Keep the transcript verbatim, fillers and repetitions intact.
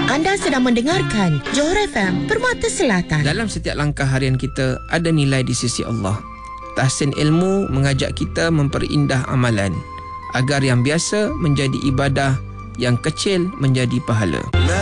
Anda sedang mendengarkan Johor F M, Permata Selatan. Dalam setiap langkah harian kita ada nilai di sisi Allah. Tahsin ilmu mengajak kita memperindah amalan agar yang biasa menjadi ibadah, yang kecil menjadi pahala.